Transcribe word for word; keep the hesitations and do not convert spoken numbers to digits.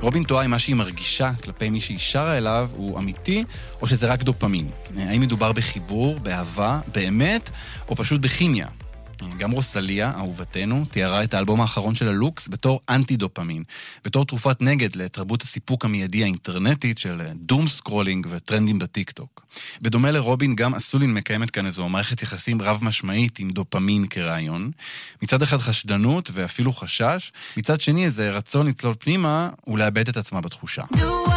רובין תוהה אם מה שהיא מרגישה כלפי מי שהיא שרה אליו הוא אמיתי, או שזה רק דופמין. האם מדובר בחיבור, באהבה, באמת, או פשוט בכימיה. גם רוסליה, אהובתנו, תיארה את האלבום האחרון של הלוקס בתור אנטי-דופמין, בתור תרופת נגד לתרבות הסיפוק המיידי האינטרנטית של דום סקרולינג וטרנדים בטיק-טוק. בדומה לרובין, גם אסולין מקיימת כאן איזו מערכת יחסים רב-משמעית עם דופמין כרעיון. מצד אחד חשדנות ואפילו חשש, מצד שני איזה רצון לצלול פנימה ולאבד את עצמה בתחושה.